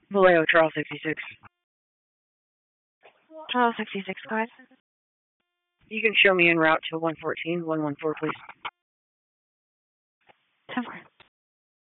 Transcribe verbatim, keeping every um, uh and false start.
Vallejo, Charles sixty-six. Charles sixty-six, go ahead. You can show me en route to one fourteen, one one four, please. ten four.